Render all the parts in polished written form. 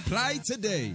Apply today.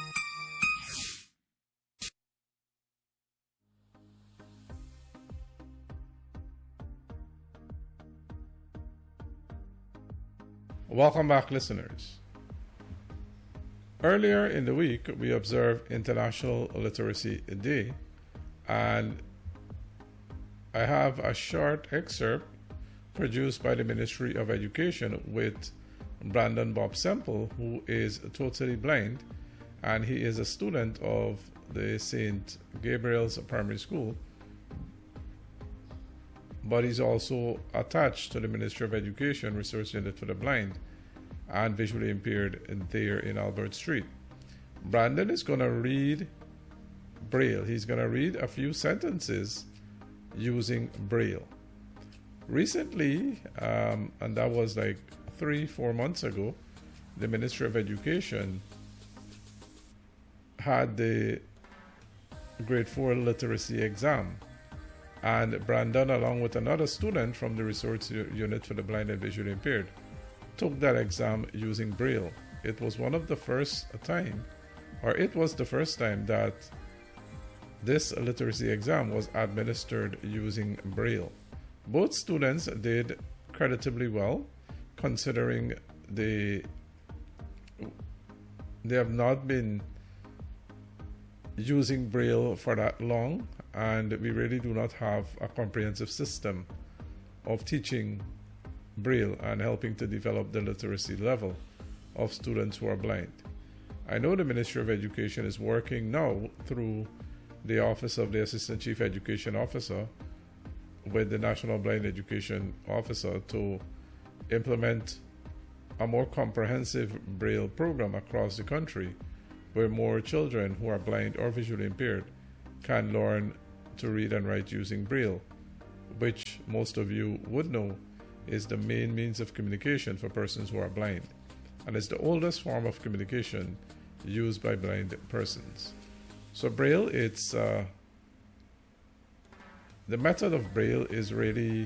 Welcome back, listeners. Earlier in the week, we observed International Literacy Day, and I have a short excerpt produced by the Ministry of Education with Brandon Bob Semple, who is totally blind, and he is a student of the St. Gabriel's Primary School, but he's also attached to the Ministry of Education Resource Unit for the Blind and Visually Impaired there in Albert Street. Brandon is going to read Braille. He's going to read a few sentences using Braille. Recently, and that was like 3-4 months ago, the Ministry of Education had the grade 4 literacy exam, and Brandon, along with another student from the Resource Unit for the Blind and Visually Impaired, took that exam using Braille. It was the first time that this literacy exam was administered using Braille. Both students did creditably well, considering they have not been using Braille for that long, and we really do not have a comprehensive system of teaching Braille and helping to develop the literacy level of students who are blind. I know the Ministry of Education is working now through the Office of the Assistant Chief Education Officer with the National Blind Education Officer to implement a more comprehensive Braille program across the country, where more children who are blind or visually impaired can learn to read and write using Braille, which most of you would know is the main means of communication for persons who are blind, and is the oldest form of communication used by blind persons. So Braille, the method of Braille is really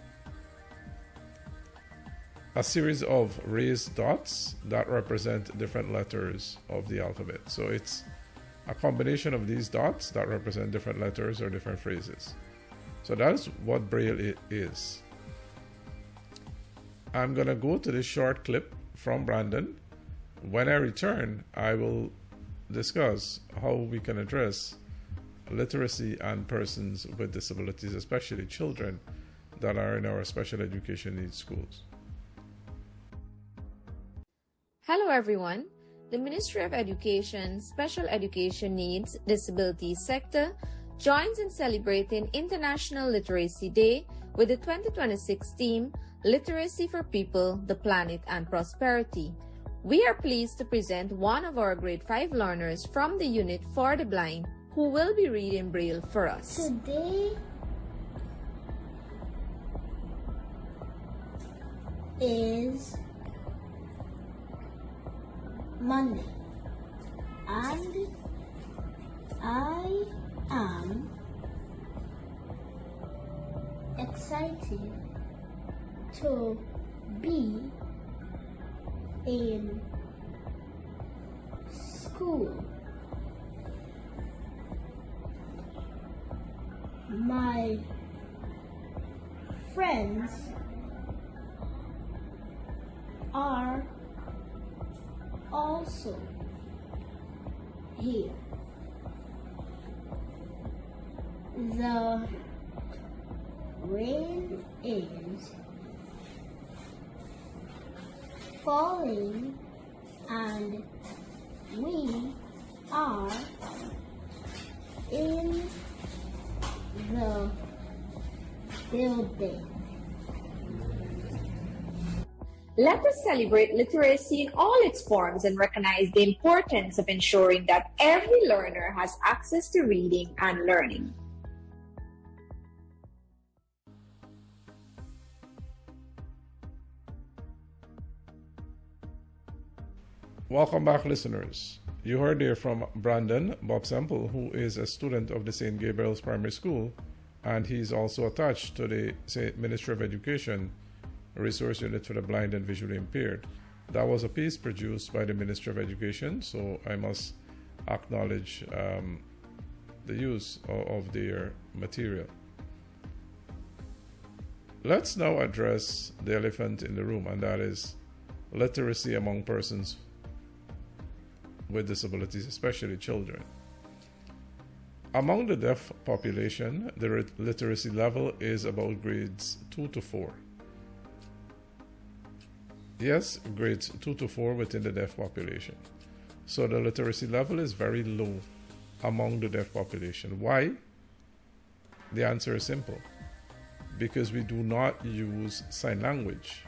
a series of raised dots that represent different letters of the alphabet. So it's a combination of these dots that represent different letters or different phrases. So that's what Braille is. I'm going to go to this short clip from Brandon. When I return, I will discuss how we can address literacy and persons with disabilities, especially children that are in our special education needs schools. Hello everyone. The Ministry of Education Special Education Needs Disabilities Sector joins in celebrating International Literacy Day with the 2026 theme, Literacy for People, the Planet and Prosperity. We are pleased to present one of our grade 5 learners from the Unit for the Blind who will be reading Braille for us. Today is Monday, and I am excited to be in school. My friends are also here. The rain is falling and we are in the building. Let us celebrate literacy in all its forms and recognize the importance of ensuring that every learner has access to reading and learning. Welcome back, listeners. You heard there from Brandon Bob Semple, who is a student of the St. Gabriel's Primary School, and he's also attached to the Ministry of Education Resource Unit for the Blind and Visually Impaired. That was a piece produced by the Ministry of Education, so I must acknowledge the use of their material. Let's now address the elephant in the room, and that is literacy among persons with disabilities, especially children. Among the deaf population, the literacy level is about grades 2 to 4. Yes, grades 2 to 4 within the deaf population. So the literacy level is very low among the deaf population. Why? The answer is simple. Because we do not use sign language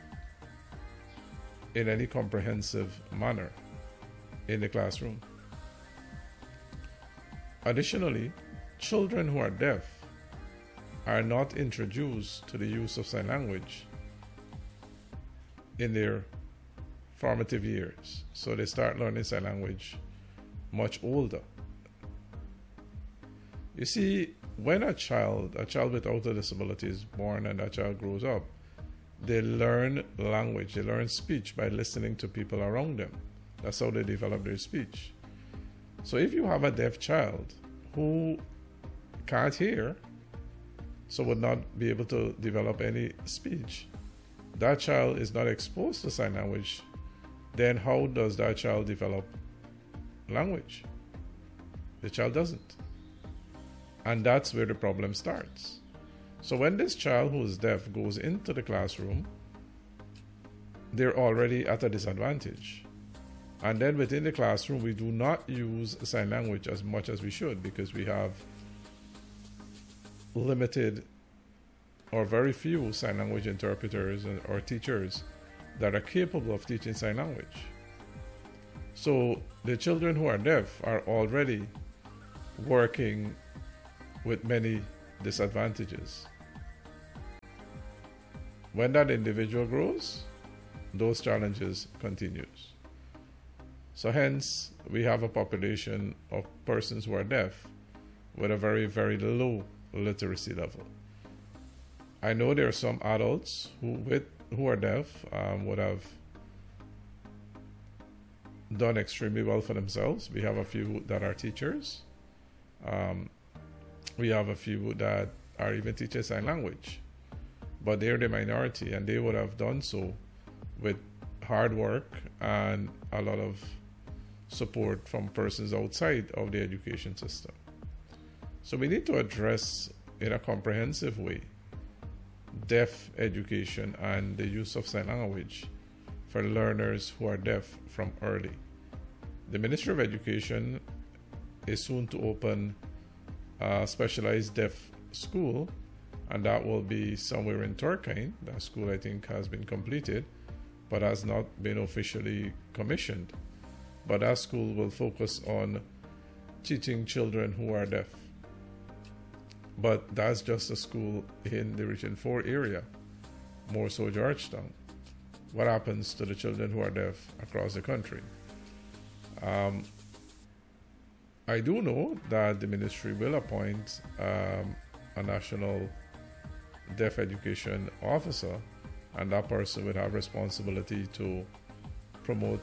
in any comprehensive manner in the classroom. Additionally, children who are deaf are not introduced to the use of sign language in their formative years. So they start learning sign language much older. You see, when a child without a disability is born and that child grows up, they learn language, they learn speech by listening to people around them. That's how they develop their speech. So if you have a deaf child who can't hear, so would not be able to develop any speech, that child is not exposed to sign language, then how does that child develop language? The child doesn't. And that's where the problem starts. So when this child who is deaf goes into the classroom, they're already at a disadvantage. And then within the classroom, we do not use sign language as much as we should because we have limited or very few sign language interpreters or teachers that are capable of teaching sign language. So the children who are deaf are already working with many disadvantages. When that individual grows, those challenges continues. So hence, we have a population of persons who are deaf with a very, very low literacy level. I know there are some adults who are deaf would have done extremely well for themselves. We have a few that are teachers. We have a few that are even teaching sign language. But they're the minority, and they would have done so with hard work and a lot of support from persons outside of the education system. So we need to address in a comprehensive way deaf education and the use of sign language for learners who are deaf from early. The Ministry of Education is soon to open a specialized deaf school, and that will be somewhere in Turkine. That school, I think, has been completed but has not been officially commissioned. But that school will focus on teaching children who are deaf. But that's just a school in the Region 4 area, more so Georgetown. What happens to the children who are deaf across the country? I do know that the ministry will appoint a national deaf education officer, and that person will have responsibility to promote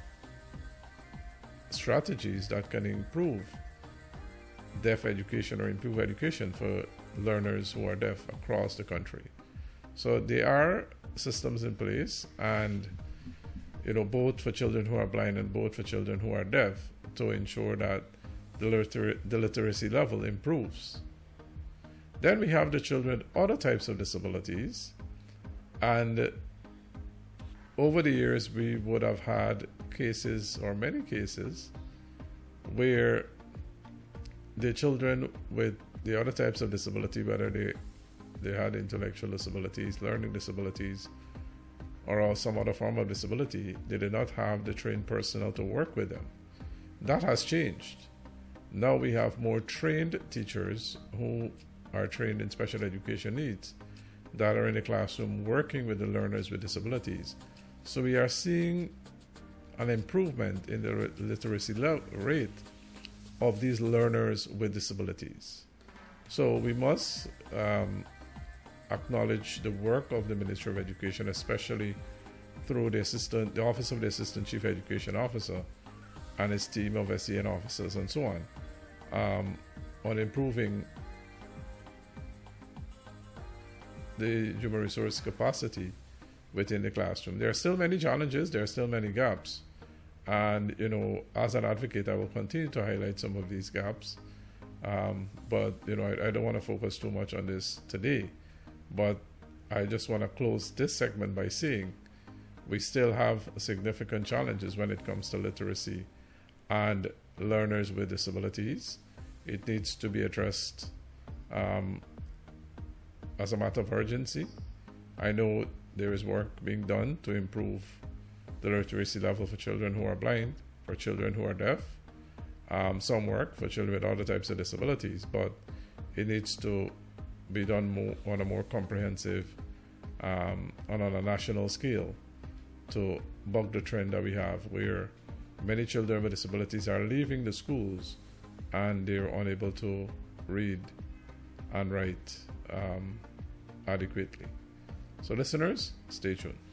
strategies that can improve deaf education or improve education for learners who are deaf across the country. So there are systems in place, and both for children who are blind and both for children who are deaf, to ensure that the literacy level improves. Then we have the children with other types of disabilities, and over the years we would have had cases, or many cases, where the children with the other types of disability, whether they had intellectual disabilities, learning disabilities, or some other form of disability, they did not have the trained personnel to work with them. That has changed. Now we have more trained teachers who are trained in special education needs that are in the classroom working with the learners with disabilities. So we are seeing an improvement in the literacy rate of these learners with disabilities. So we must acknowledge the work of the Ministry of Education, especially through the Office of the Assistant Chief Education Officer and his team of SEN officers and so on improving the human resource capacity within the classroom. There are still many challenges, there are still many gaps. And, as an advocate, I will continue to highlight some of these gaps. But, I don't want to focus too much on this today. But I just want to close this segment by saying we still have significant challenges when it comes to literacy and learners with disabilities. It needs to be addressed as a matter of urgency. I know there is work being done to improve the literacy level for children who are blind, for children who are deaf, some work for children with other types of disabilities, but it needs to be done on a more comprehensive and on a national scale to buck the trend that we have where many children with disabilities are leaving the schools and they're unable to read and write adequately. So listeners, stay tuned.